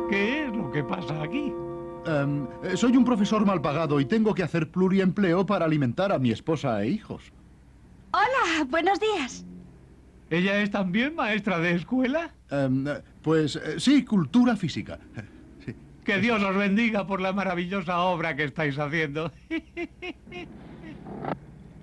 ¿Qué es lo que pasa aquí? Soy un profesor mal pagado y tengo que hacer pluriempleo para alimentar a mi esposa e hijos. Hola, buenos días. ¿Ella es también maestra de escuela? Sí, cultura física. Sí. Que Dios os bendiga por la maravillosa obra que estáis haciendo.